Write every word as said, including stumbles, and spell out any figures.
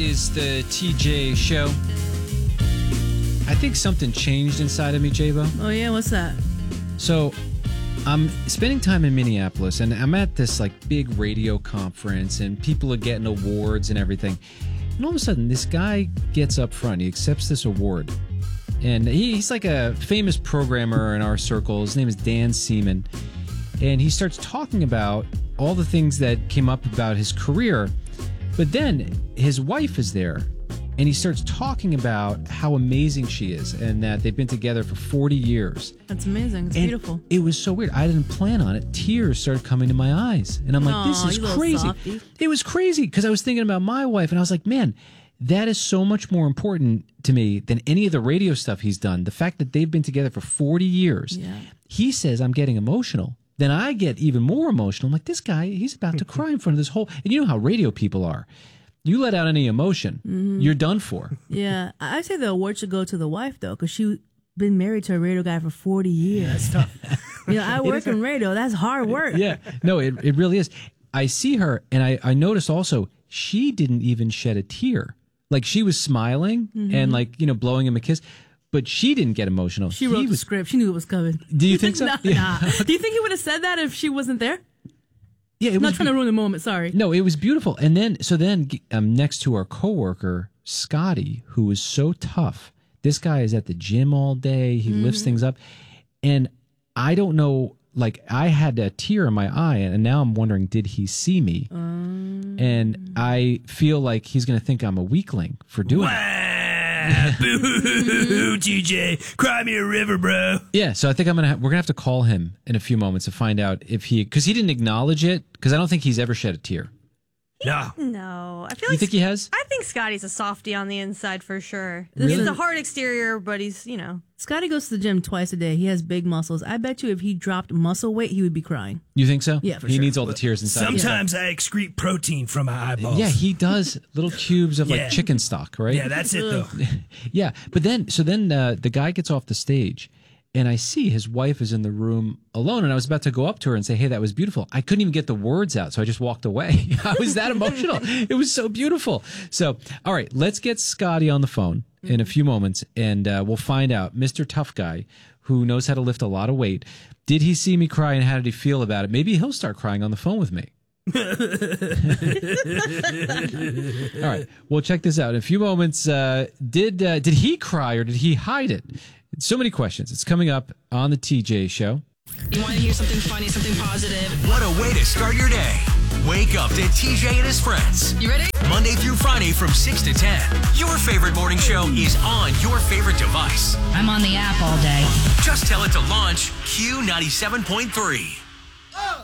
Is the T J show. I think something changed inside of me, J-Bo. Oh, yeah? What's that? So, I'm spending time in Minneapolis, and I'm at this, like, big radio conference, and people are getting awards and everything. And all of a sudden, this guy gets up front. He accepts this award. And he, he's like a famous programmer in our circle. His name is Dan Seaman. And he starts talking about all the things that came up about his career. But then his wife is there, and he starts talking about how amazing she is and that they've been together for forty years. That's amazing. It's and beautiful. It was so weird. I didn't plan on it. Tears started coming to my eyes. And I'm like, Aww, this is you little crazy. softie. It was crazy because I was thinking about my wife, and I was like, man, that is so much more important to me than any of the radio stuff he's done. The fact that they've been together for forty years. Yeah. He says I'm getting emotional. Then I get even more emotional. I'm like, this guy, he's about to cry in front of this whole... And you know how radio people are. You let out any emotion, mm-hmm. you're done for. Yeah. I say the award should go to the wife, though, because she's been married to a radio guy for forty years. That's tough. You know, I work in radio. That's hard work. Yeah. No, it, it really is. I see her, and I, I noticed also, she didn't even shed a tear. Like, she was smiling mm-hmm. and, like, you know, blowing him a kiss. But she didn't get emotional. She wrote he the was, script. She knew it was coming. Do you think so? nah, Yeah. nah. Do you think he would have said that if she wasn't there? Yeah, it I'm was not trying to ruin the moment. Sorry. No, it was beautiful. And then, so then, um, next to our coworker Scotty, who is so tough. This guy is at the gym all day. He mm-hmm. lifts things up, and I don't know. Like, I had a tear in my eye, and now I'm wondering, did he see me? Um, and I feel like he's going to think I'm a weakling for doing it. Boo, T J, cry me a river, bro. Yeah, so I think I'm gonna ha- we're gonna have to call him in a few moments to find out if he, because he didn't acknowledge it, because I don't think he's ever shed a tear. No, no. I feel you like think he has? I think Scotty's a softie on the inside for sure. Really? He's a hard exterior, but he's you know. Scotty goes to the gym twice a day. He has big muscles. I bet you if he dropped muscle weight, he would be crying. You think so? Yeah, for he sure. needs all the tears inside. Sometimes I excrete protein from my eyeballs. Yeah, he does. Little cubes of Yeah. like chicken stock, right? Yeah, that's it though. Yeah, but then, so then uh, the guy gets off the stage, and I see his wife is in the room alone, and I was about to go up to her and say, hey, that was beautiful. I couldn't even get the words out, so I just walked away. I was that emotional. It was so beautiful. So, all right, let's get Scotty on the phone in a few moments, and uh, we'll find out, Mister Tough Guy, who knows how to lift a lot of weight, did he see me cry, and how did he feel about it? Maybe he'll start crying on the phone with me. All right, well, check this out. In a few moments, uh, did uh, did he cry or did he hide it? So many questions. It's coming up on the T J Show. You want to hear something funny, something positive? What a way to start your day. Wake up to T J and his friends. You ready? Monday through Friday from six to ten. Your favorite morning show is on your favorite device. I'm on the app all day. Just tell it to launch Q ninety-seven point three.